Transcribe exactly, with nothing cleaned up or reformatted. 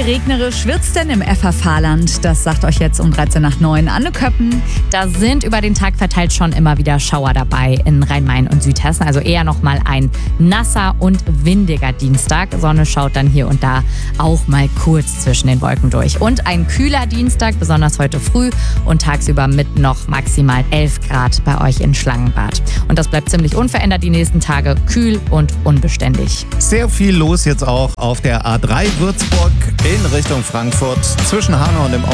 regnerisch wird's denn im F H V-Land? Das sagt euch jetzt um dreizehn nach neun Anne Köppen. Da sind über den Tag verteilt schon immer wieder Schauer dabei in Rhein-Main und Südhessen. Also eher nochmal ein nasser und windiger Dienstag. Sonne schaut dann hier und da auch mal kurz zwischen den Wolken durch. Und ein kühler Dienstag, besonders heute früh und tagsüber mit noch maximal elf Grad bei euch in Schlangenbad. Und das bleibt ziemlich unverändert die nächsten Tage, kühl und unbeständig. Sehr viel los jetzt auch auf der A drei Würzburg in Richtung Frankfurt zwischen Hanau und dem